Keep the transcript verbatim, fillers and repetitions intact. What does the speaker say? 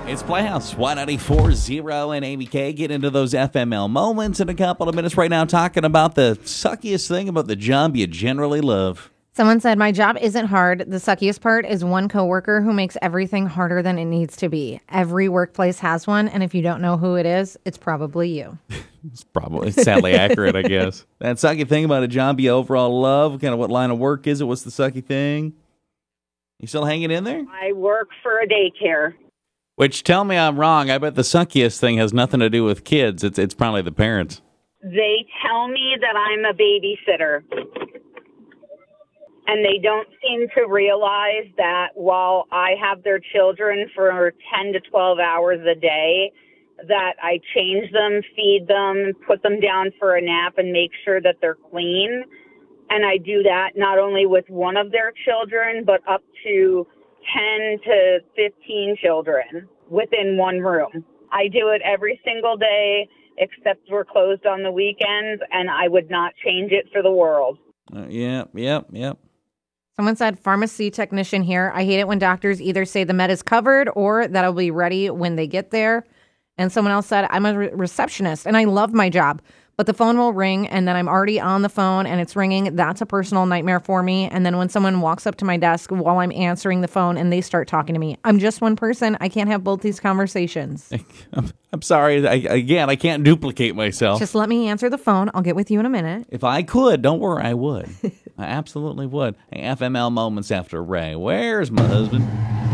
It's Playhouse one ninety-four point oh and A B K. Get into those F M L moments in a couple of minutes right now, talking about the suckiest thing about the job you generally love. Someone said, my job isn't hard. The suckiest part is one coworker who makes everything harder than it needs to be. Every workplace has one, and if you don't know who it is, it's probably you. It's probably it's sadly accurate, I guess. That sucky thing about a job you overall love, kind of what line of work is it? What's the sucky thing? You still hanging in there? I work for a daycare. Which, tell me I'm wrong. I bet the suckiest thing has nothing to do with kids. It's it's probably the parents. They tell me that I'm a babysitter. And they don't seem to realize that while I have their children for ten to twelve hours a day, that I change them, feed them, put them down for a nap, and make sure that they're clean. And I do that not only with one of their children, but up to ten to fifteen children within one room. I do it every single day, except we're closed on the weekends, and I would not change it for the world. Uh, yeah, yep, yep. Someone said, pharmacy technician here. I hate it when doctors either say the med is covered or that it'll be ready when they get there. And someone else said, I'm a re- receptionist and I love my job, but the phone will ring and then I'm already on the phone and it's ringing. That's a personal nightmare for me. And then when someone walks up to my desk while I'm answering the phone and they start talking to me, I'm just one person. I can't have both these conversations. I'm, I'm sorry. I, again, I can't duplicate myself. Just let me answer the phone. I'll get with you in a minute. If I could, don't worry, I would. I absolutely would. Hey, F M L moments after Ray. Where's my husband?